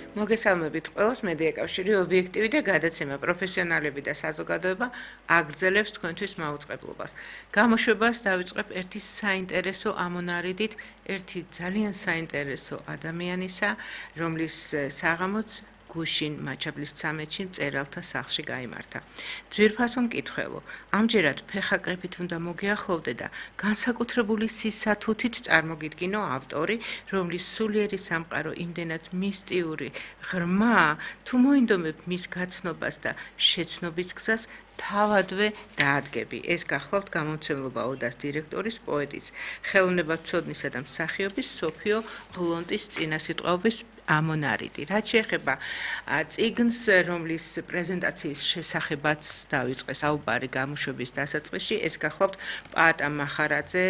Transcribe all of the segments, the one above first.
მოგესალმებით ყველას. მედია კავშირი ობიექტივი და გადაცემა პროფესიონალები და საზოგადოება აგრძელებს თქვენთვის მაუწყებლობას. გამოშვებას დავიწყებ ერთი საინტერესო ამონარიდით, ერთი ძალიან საინტერესო ადამიანისა, რომლის საღამოც გუშინ მაჩაბლის 13-ში მწერალთა სახლში გაიმართა. ძვირფასო მკითხველო, ამჯერად ფეხაკრებით უნდა მოგიახლოვდე და განსაკუთრებული სისათუთით წარმოგიდგინო ავტორი, რომლის სულიერი სამყარო იმდენად მისტიური, ღრმა, თუ მოინდომებ მის გაცნობას და შეცნობის გზას, თავადვე დაადგები. ეს გახლავთ გამომცემლობა ოდას დირექტორის, პოეტის, ხელოვნებაცოდნისა და მსახიობის სოფიო ღლონტის წინასიტყვაობის ამონარიდი. რაც შეეხება წიგნს, რომლის პრეზენტაციის შესახებაც დავიწყე საუბარი გამოშვების დასაწყისში, ეს გახლავთ პაატა მახარაძე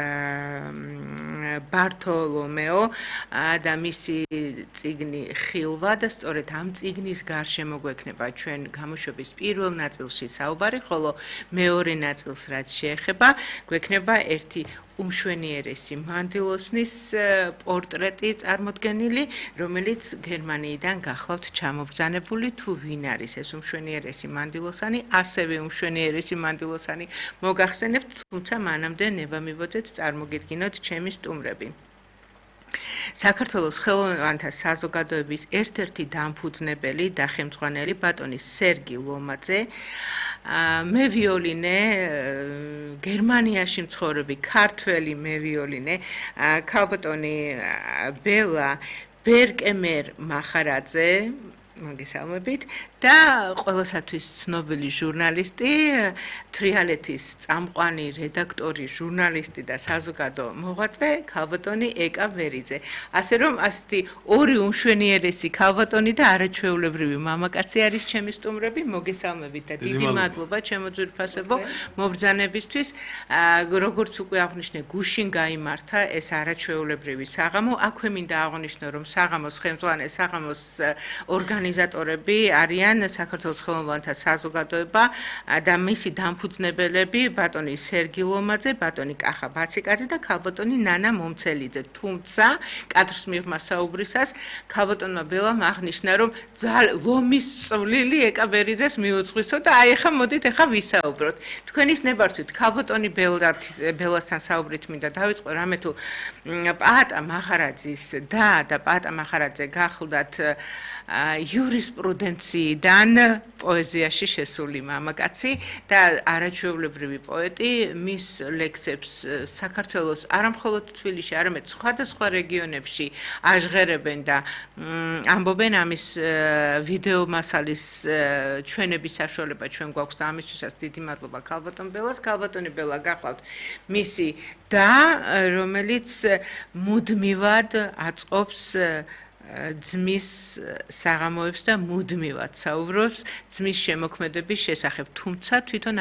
ბართოლომეო და მისი წიგნი ხილვა და სწორედ ამ წიგნის გარშემო გვექნება ჩვენ გამოშვების პირველ ნაწილში საუბარი, ხოლო მეორე ნაწილს რაც შეეხება, გვექნება ერთი უმშვენიერესი მანდილოსნის პორტრეტი წარმოდგენილი, რომელიც გერმანიიდან გახლავთ ჩამობრძანებული, თუ ვინ არის ეს უმშვენიერესი მანდილოსანი, ასევე უმშვენიერესი მანდილოსანი მოგახსენებთ, თუმცა მანამდე ნება მივოძეთ წარმოგიდგინოთ ჩემი სტუმრები. საქართველოს ხელოვნებათა საზოგადოების ერთ-ერთი დამფუძნებელი და ხელმძღვანელი ბატონი სერგი ლომაძე, მე ვიოლინე, გერმანიაში მცხოვრები ქართველი მე ვიოლინე, ქალბატონი ბელა ბერკემერ მახარაძე, მოგესალმებით და ყველასათვის ცნობილი ჟურნალისტი, თრიალეთის წამყვანი რედაქტორი, ჟურნალისტი და საზოგადო მოღვაწე ქალბატონი ეკა ვერიძე. ასე რომ ასეთი ორი უმშვენიერესი ქალბატონი და არაჩვეულებრივი მამაკაცი არის ჩემი სტუმრები. მოგესალმებით და დიდი მადლობა ჩემო ძვირფასებო მობრძანებისთვის. როგორც უკვე აღნიშნე, გუშინ გაიმართა ეს არაჩვეულებრივი საღამო. აქვე მინდა აღვნიშნო, რომ საღამოს ხელმძღვანელი, საღამოს ორგანიზატორები არიან საქართველოს ხელოვნებათა საზოგადოება და მისი დამფუძნებელები ბატონი სერგი ლომაძე, ბატონი კახა ბაციკაძე და ქალბატონი ნანა მომცელიძე. თუმცა კადრს მიღმა საუბრისას ქალბატონმა ბელამ აღნიშნა, რომ ლომის წვლილი ეკა ვერიძეს მიუძღვისო და აი ახლა მოდით ახლა ვისაუბროთ. თქვენის ნებართვით ქალბატონი ბელასთან საუბრით მინდა დავიწყო, რამე თუ პაატა მახარაძის და პაატა მახარაძე გახლდათ იურისპრუდენციიდან პოეზიაში შესული მამაკაცი და არაჩვეულებრივი პოეტი, მის ლექსებს საქართველოს არამხოლოდ თბილისში, არამედ სხვადასხვა რეგიონებში აჟღერებენ და ამბობენ ამის ვიდეო მასალის ჩვენების საშუალება ჩვენ გვაქვს და ამისთვისაც დიდი მადლობა ქალბატონ ბელას. ქალბატონი ბელა გახლავთ მისი და, რომელიც მუდმივად აწყობს ძმის საღამოებს და მუდმივად საუბრობს ძმის შემოქმედების შესახებ, თუმცა თვითონ